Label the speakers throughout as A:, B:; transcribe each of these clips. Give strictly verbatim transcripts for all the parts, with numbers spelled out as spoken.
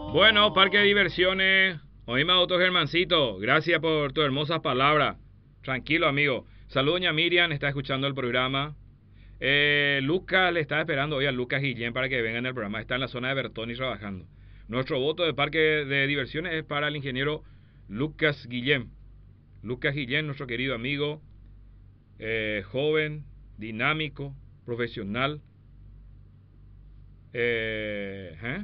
A: Bueno, parque de diversiones. Oíme, doctor Germancito. Gracias por tus hermosas palabras. Tranquilo, amigo. Saludos, doña Miriam. Está escuchando el programa. Eh, Lucas le está esperando hoy a Lucas Guillén para que venga en el programa. Está en la zona de Bertoni trabajando. Nuestro voto de parque de diversiones es para el ingeniero Lucas Guillén. Lucas Guillén, nuestro querido amigo, eh, joven, dinámico, profesional. Eh, ¿eh?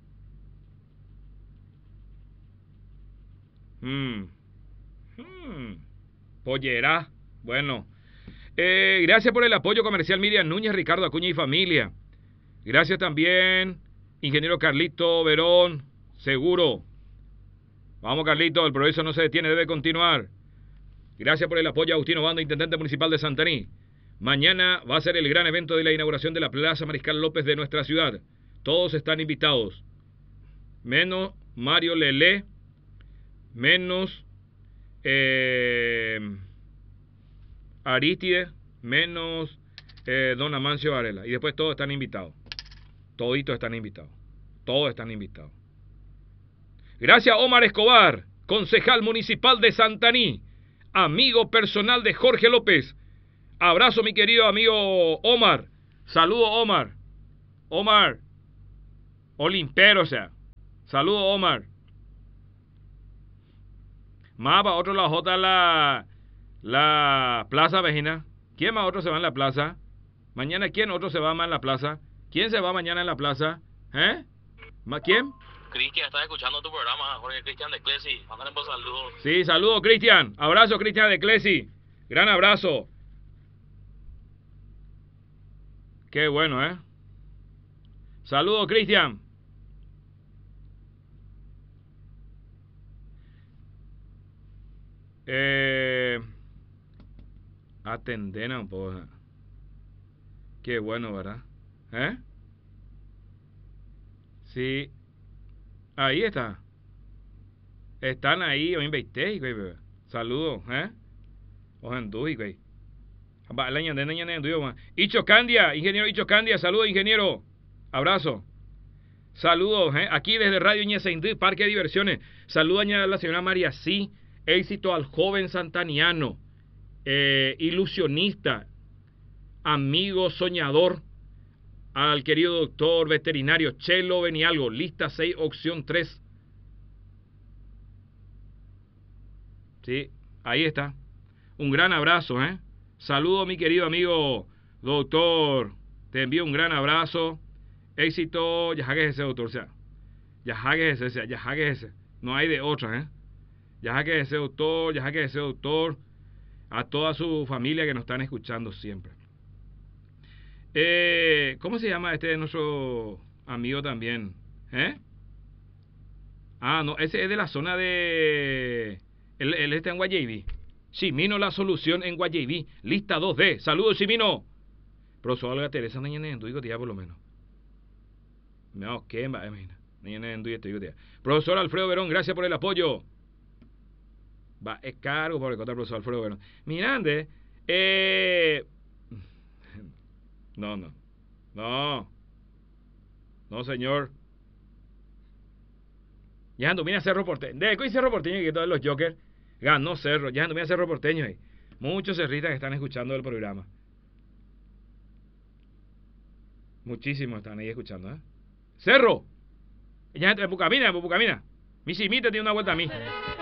A: Hmm. Hmm. Pollera. Bueno. Eh, gracias por el apoyo comercial Miriam Núñez, Ricardo Acuña y familia. Gracias también, ingeniero Carlito Verón. Seguro. Vamos, Carlito, el progreso no se detiene, debe continuar. Gracias por el apoyo, Agustino Banda, intendente municipal de Santaní. Mañana va a ser el gran evento de la inauguración de la Plaza Mariscal López de nuestra ciudad. Todos están invitados. Menos Mario Lelé. Menos eh, Aristide. Menos eh, Don Amancio Varela. Y después todos están invitados. Toditos están invitados. Todos están invitados. Gracias, Omar Escobar, concejal municipal de Santaní, amigo personal de Jorge López. Abrazo, mi querido amigo Omar. Saludo, Omar. Omar. Olimpero, o sea. Saludo, Omar. Más para otro la J la, la plaza vecina. ¿Quién más otro se va en la plaza? Mañana, ¿quién otro se va más en la plaza? ¿Quién se va mañana en la plaza? ¿Eh? ¿Quién?
B: Cristian, estás escuchando tu programa, Jorge Cristian de Clesi. Mándale por saludos.
A: Sí, saludos, Cristian. Abrazo, Cristian de Clesi. Gran abrazo. Qué bueno, ¿eh? Saludos, Cristian. Eh, Atendena un poco. Qué bueno, ¿verdad? ¿Eh? Sí. Ahí está. Están ahí, o invité, güey. Saludos, ¿eh? O andui, güey. Icho Candia, ingeniero Icho Candia, saludos, ingeniero. Abrazo. Saludos, ¿eh? Aquí desde Radio Ñeseindú, Parque de Diversiones. Saludos a la señora María Sí. Éxito al joven santaniano, eh, ilusionista, amigo soñador, al querido doctor veterinario Chelo Benialgo, lista seis, opción tres. Sí, ahí está. Un gran abrazo, ¿eh? Saludo, mi querido amigo doctor. Te envío un gran abrazo. Éxito, ya jagues ese, doctor. O sea, ya jagues ese, ya jagues ese. No hay de otra, ¿eh? Ya jagues ese, doctor, ya jagues ese, doctor. A toda su familia que nos están escuchando siempre. Eh, ¿Cómo se llama este nuestro amigo también? ¿Eh? Ah, no, ese es de la zona de... Él, él está en Guayaquil. Simino, la solución en Guayaquil. Lista dos D. Saludos, Simino. Profesor Olga Teresa, niña en tu día por lo menos. No, ¿qué? Imagina. Niña en tu día. Profesor Alfredo Verón, gracias por el apoyo. Va, es caro por el contar, profesor Alfredo Verón. Mirande, eh... No, no. No. No, señor. Ya ando, mira Cerro Porteño. De qué Cerro Porteño que todos los Jokers ganó Cerro. Ya ando, mira Cerro Porteño ahí. Muchos cerristas que están escuchando el programa. Muchísimos están ahí escuchando, ¿eh? Cerro. Ya en Pucamina, en Pucamina. Mi simita tiene una vuelta a mí.